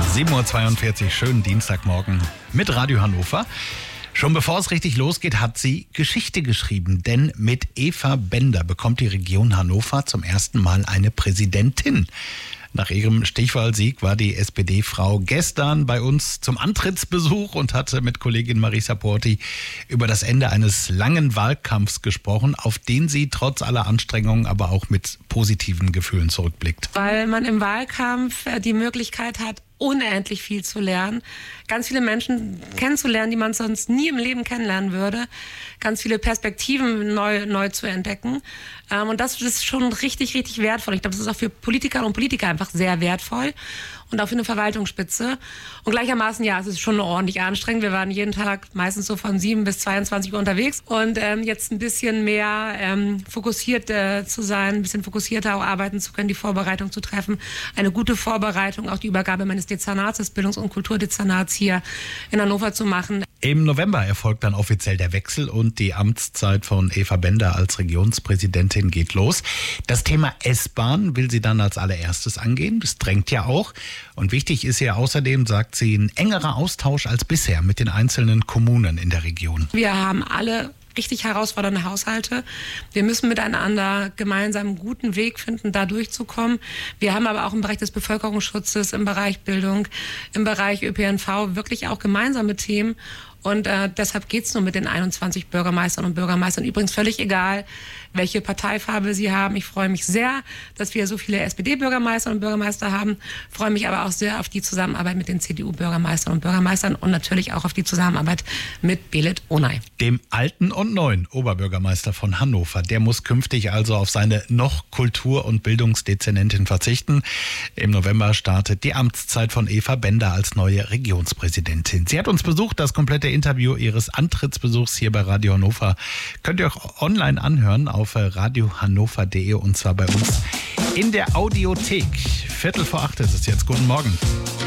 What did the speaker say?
7:42 Uhr, schönen Dienstagmorgen mit Radio Hannover. Schon bevor es richtig losgeht, hat sie Geschichte geschrieben. Denn mit Eva Bender bekommt die Region Hannover zum ersten Mal eine Präsidentin. Nach ihrem Stichwahlsieg war die SPD-Frau gestern bei uns zum Antrittsbesuch und hatte mit Kollegin Marisa Porti über das Ende eines langen Wahlkampfs gesprochen, auf den sie trotz aller Anstrengungen aber auch mit positiven Gefühlen zurückblickt. Weil man im Wahlkampf die Möglichkeit hat, unendlich viel zu lernen, ganz viele Menschen kennenzulernen, die man sonst nie im Leben kennenlernen würde, ganz viele Perspektiven neu zu entdecken. Und das ist schon richtig, richtig wertvoll. Ich glaube, das ist auch für Politikerinnen und Politiker einfach sehr wertvoll und auch für eine Verwaltungsspitze. Und gleichermaßen, ja, es ist schon ordentlich anstrengend. Wir waren jeden Tag meistens so von 7 bis 22 Uhr unterwegs. Und jetzt ein bisschen mehr fokussiert zu sein, ein bisschen fokussierter auch arbeiten zu können, die Vorbereitung zu treffen. Eine gute Vorbereitung, auch die Übergabe meines Dezernats, des Bildungs- und Kulturdezernats hier in Hannover zu machen. Im November erfolgt dann offiziell der Wechsel und die Amtszeit von Eva Bender als Regionspräsidentin geht los. Das Thema S-Bahn will sie dann als allererstes angehen. Das drängt ja auch. Und wichtig ist ja außerdem, sagt sie, ein engerer Austausch als bisher mit den einzelnen Kommunen in der Region. Wir haben alle richtig herausfordernde Haushalte. Wir müssen miteinander gemeinsam einen guten Weg finden, da durchzukommen. Wir haben aber auch im Bereich des Bevölkerungsschutzes, im Bereich Bildung, im Bereich ÖPNV wirklich auch gemeinsame Themen. Und deshalb geht's nur mit den 21 Bürgermeistern und Bürgermeistern. Übrigens völlig egal, welche Parteifarbe sie haben. Ich freue mich sehr, dass wir so viele SPD-Bürgermeister und Bürgermeister haben. Freue mich aber auch sehr auf die Zusammenarbeit mit den CDU-Bürgermeistern und Bürgermeistern und natürlich auch auf die Zusammenarbeit mit Belit Onay. Dem alten und neuen Oberbürgermeister von Hannover. Der muss künftig also auf seine noch Kultur- und Bildungsdezernentin verzichten. Im November startet die Amtszeit von Eva Bender als neue Regionspräsidentin. Sie hat uns besucht, das komplette Interview ihres Antrittsbesuchs hier bei Radio Hannover könnt ihr auch online anhören auf radiohannover.de und zwar bei uns in der Audiothek. 7:45 ist es jetzt. Guten Morgen.